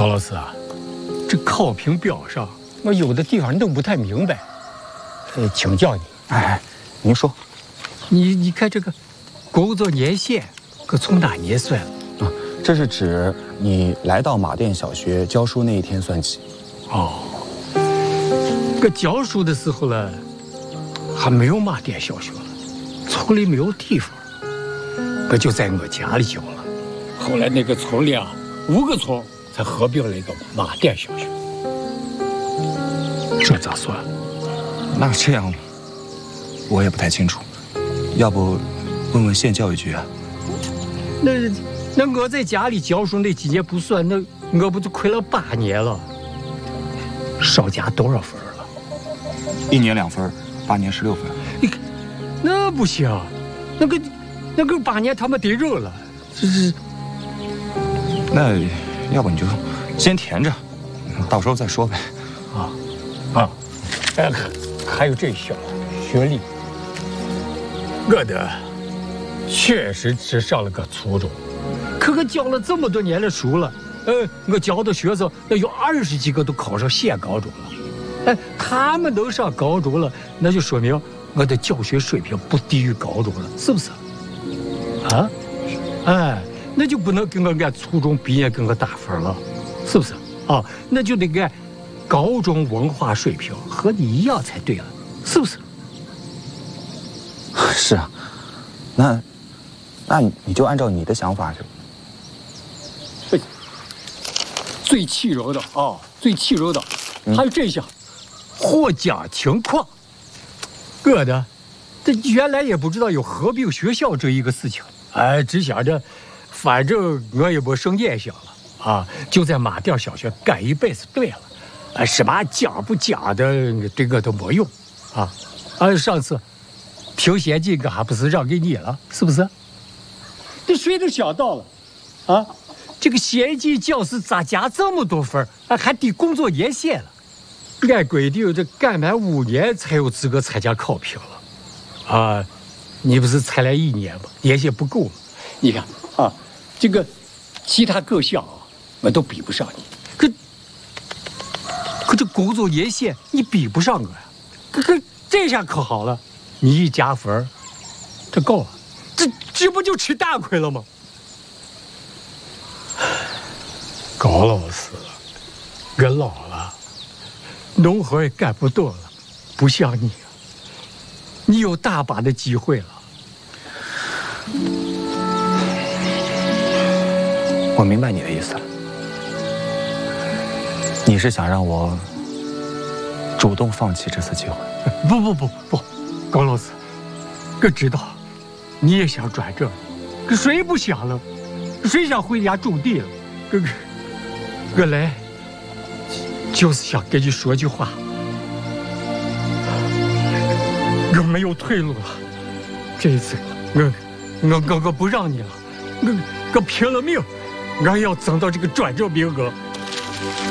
高老师啊，这考评表上我有的地方弄不太明白，请教你。 哎，您说。 你看这个工作年限，可从哪年算？ 啊，这是指你来到马甸小学教书那一天算起。 哦，这教书的时候呢，还没有马甸小学了，村里没有地方，我就在我家里教了。后来那个村里啊，5个村才合并了一个马甸小学。这咋算？ 那这样，我也不太清楚。要不问问县教育局啊？ 那我在家里教书那几年不算，那我不就亏了8年了？少加多少分了 ？1年2分，8年16分。 你看，那不行，那个8年他们得肉了，这是。 那要不你就先填着，到时候再说呗。 还有这小学历。我的确实只上了个初中，可我教了这么多年的书了，我教的学生那有20几个都考上县高中了，他们都上高中了，那就说明我的教学水平不低于高中了，是不是？那就不能跟我按初中毕业跟我打分了，是不是？那就得按高中文化水平和你一样才对了，是不是？ 是啊，那你就按照你的想法去。 最气人的最气人的，还有这项获奖情况。我的，这原来也不知道有合并学校这一个事情，只想着，反正我也没剩念想了就在马甸小学干一辈子对了，什么奖不奖的对我都没用上次评先进我还不是让给你了，是不是？这谁都想到了这个先进教师咋加这么多分还抵工作年限了？按规定这干满5年才有资格参加考评了你不是才来1年吗？年限不够吗？你看这个其他各项我都比不上你，可这工作年限你比不上我呀，可这下可好了，你一加分这够了，这不就吃大亏了吗？高老师，我老了，农活也干不动了，不像你你有大把的机会了。 我明白你的意思了，你是想让我主动放弃这次机会？ 不，高老师，我知道你也想转正，可谁不想了？谁想回家种地了？我来就是想跟你说句话，我没有退路了。这一次我不让你了，我拼了命，我要争到这个转正名额。